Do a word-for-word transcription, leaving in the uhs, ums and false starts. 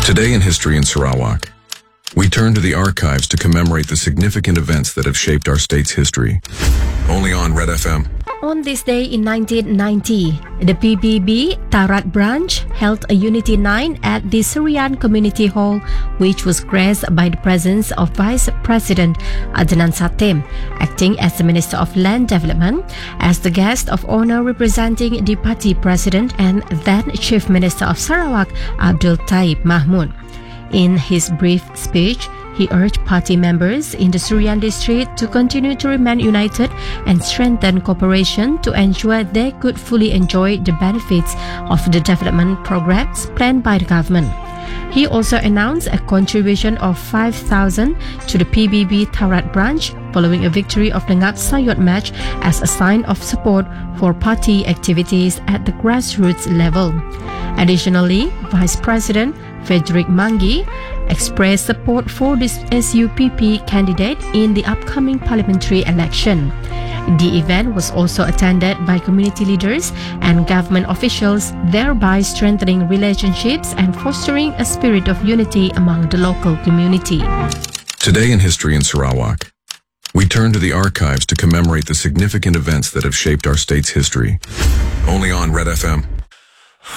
Today in History in Sarawak, we turn to the archives to commemorate the significant events that have shaped our state's history. Only on Red F M. On this day in nineteen ninety, the P B B Tarat branch held a Unity nine at the Syrian Community Hall, which was graced by the presence of Vice President Adnan Satem, acting as the Minister of Land Development, as the guest of honor representing the party president and then Chief Minister of Sarawak, Abdul Taib Mahmud. In his brief speech, he urged party members in the Syrian district to continue to remain united and strengthen cooperation to ensure they could fully enjoy the benefits of the development programs planned by the government. He also announced a contribution of five thousand to the P B B Tarat branch following a victory of the Ngap Sayot match as a sign of support for party activities at the grassroots level. Additionally, Vice President Frederick Mangi expressed support for this S U P P candidate in the upcoming parliamentary election. The event was also attended by community leaders and government officials, thereby strengthening relationships and fostering a spirit of unity among the local community. Today in History in Sarawak, we turn to the archives to commemorate the significant events that have shaped our state's history. Only on Red F M.